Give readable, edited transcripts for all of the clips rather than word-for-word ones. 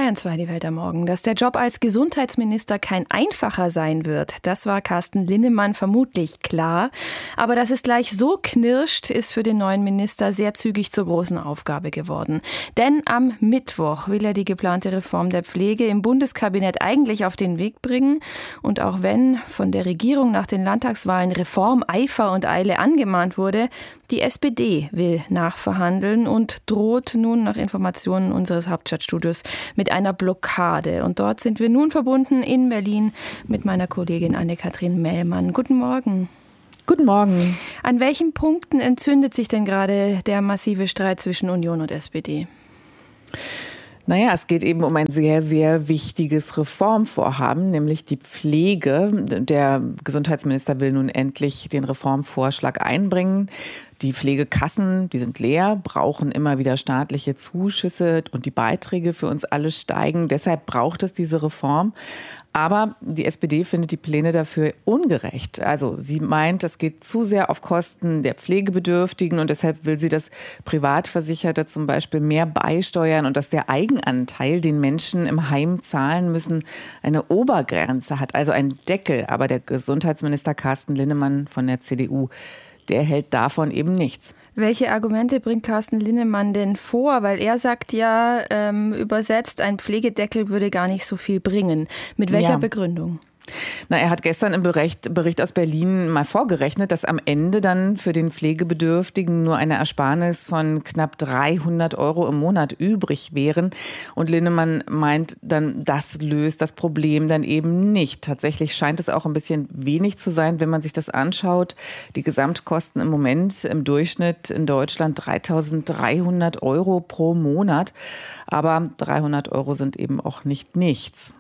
Bayern 2, die Welt am Morgen. Dass der Job als Gesundheitsminister kein einfacher sein wird, das war Carsten Linnemann vermutlich klar. Aber dass es gleich so knirscht, ist für den neuen Minister sehr zügig zur großen Aufgabe geworden. Denn am Mittwoch will er die geplante Reform der Pflege im Bundeskabinett eigentlich auf den Weg bringen. Und auch wenn von der Regierung nach den Landtagswahlen Reformeifer und Eile angemahnt wurde, die SPD will nachverhandeln und droht nun nach Informationen unseres Hauptstadtstudios mit einer Blockade. Und dort sind wir nun verbunden in Berlin mit meiner Kollegin Anne-Kathrin Mellmann. Guten Morgen. Guten Morgen. An welchen Punkten entzündet sich denn gerade der massive Streit zwischen Union und SPD? Naja, es geht eben um ein sehr, sehr wichtiges Reformvorhaben, nämlich die Pflege. Der Gesundheitsminister will nun endlich den Reformvorschlag einbringen. Die Pflegekassen, die sind leer, brauchen immer wieder staatliche Zuschüsse und die Beiträge für uns alle steigen. Deshalb braucht es diese Reform. Aber die SPD findet die Pläne dafür ungerecht. Also sie meint, das geht zu sehr auf Kosten der Pflegebedürftigen und deshalb will sie, dass Privatversicherte zum Beispiel mehr beisteuern und dass der Eigenanteil, den Menschen im Heim zahlen müssen, eine Obergrenze hat, also einen Deckel. Aber der Gesundheitsminister Carsten Linnemann von der CDU, der hält davon eben nichts. Welche Argumente bringt Carsten Linnemann denn vor? Weil er sagt ja, übersetzt, ein Pflegedeckel würde gar nicht so viel bringen. Mit welcher Begründung? Na, er hat gestern im Bericht aus Berlin mal vorgerechnet, dass am Ende dann für den Pflegebedürftigen nur eine Ersparnis von knapp 300 € im Monat übrig wären. Und Linnemann meint dann, das löst das Problem dann eben nicht. Tatsächlich scheint es auch ein bisschen wenig zu sein, wenn man sich das anschaut. Die Gesamtkosten im Moment im Durchschnitt in Deutschland 3.300 € pro Monat. Aber 300 € sind eben auch nicht nichts.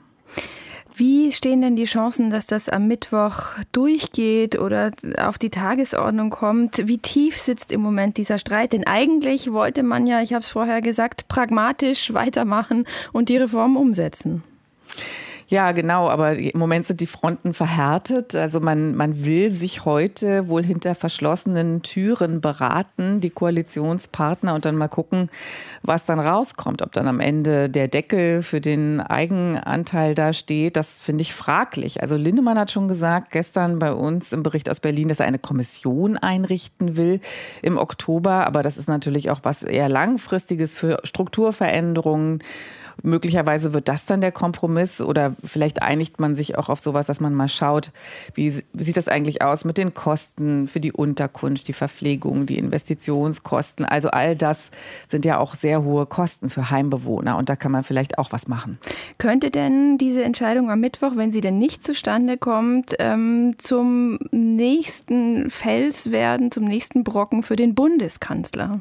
Wie stehen denn die Chancen, dass das am Mittwoch durchgeht oder auf die Tagesordnung kommt? Wie tief sitzt im Moment dieser Streit? Denn eigentlich wollte man ja, ich habe es vorher gesagt, pragmatisch weitermachen und die Reform umsetzen. Ja, genau, aber im Moment sind die Fronten verhärtet. Also man will sich heute wohl hinter verschlossenen Türen beraten, die Koalitionspartner, und dann mal gucken, was dann rauskommt. Ob dann am Ende der Deckel für den Eigenanteil da steht, das finde ich fraglich. Also Linnemann hat schon gesagt, gestern bei uns im Bericht aus Berlin, dass er eine Kommission einrichten will im Oktober. Aber das ist natürlich auch was eher Langfristiges für Strukturveränderungen. Möglicherweise wird das dann der Kompromiss oder vielleicht einigt man sich auch auf sowas, dass man mal schaut, wie sieht das eigentlich aus mit den Kosten für die Unterkunft, die Verpflegung, die Investitionskosten. Also all das sind ja auch sehr hohe Kosten für Heimbewohner und da kann man vielleicht auch was machen. Könnte denn diese Entscheidung am Mittwoch, wenn sie denn nicht zustande kommt, zum nächsten Fels werden, zum nächsten Brocken für den Bundeskanzler?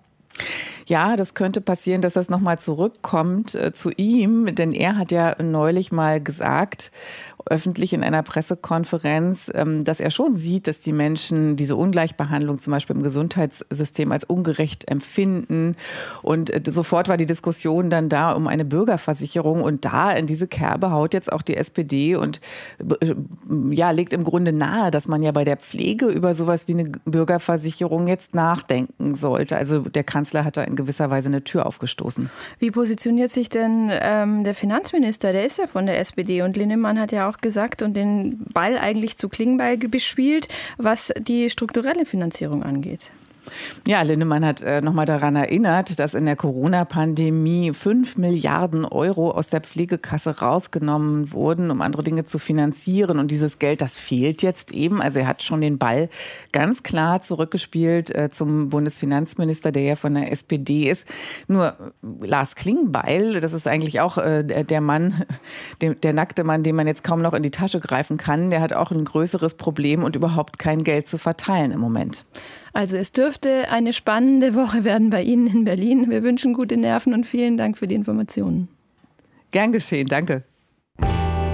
Ja, das könnte passieren, dass das nochmal zurückkommt zu ihm, denn er hat ja neulich mal gesagt, öffentlich in einer Pressekonferenz, dass er schon sieht, dass die Menschen diese Ungleichbehandlung zum Beispiel im Gesundheitssystem als ungerecht empfinden. Und sofort war die Diskussion dann da um eine Bürgerversicherung. Und da in diese Kerbe haut jetzt auch die SPD und ja, legt im Grunde nahe, dass man ja bei der Pflege über sowas wie eine Bürgerversicherung jetzt nachdenken sollte. Also der Kanzler hat da in gewisser Weise eine Tür aufgestoßen. Wie positioniert sich denn der Finanzminister? Der ist ja von der SPD und Linnemann hat ja auch gesagt und den Ball eigentlich zu Klingbeil bespielt, was die strukturelle Finanzierung angeht. Ja, Linnemann hat nochmal daran erinnert, dass in der Corona-Pandemie 5 Milliarden € aus der Pflegekasse rausgenommen wurden, um andere Dinge zu finanzieren. Und dieses Geld, das fehlt jetzt eben. Also er hat schon den Ball ganz klar zurückgespielt zum Bundesfinanzminister, der ja von der SPD ist. Nur Lars Klingbeil, das ist eigentlich auch der Mann, der nackte Mann, den man jetzt kaum noch in die Tasche greifen kann, der hat auch ein größeres Problem und überhaupt kein Geld zu verteilen im Moment. Also es dürfte eine spannende Woche werden bei Ihnen in Berlin. Wir wünschen gute Nerven und vielen Dank für die Informationen. Gern geschehen, danke.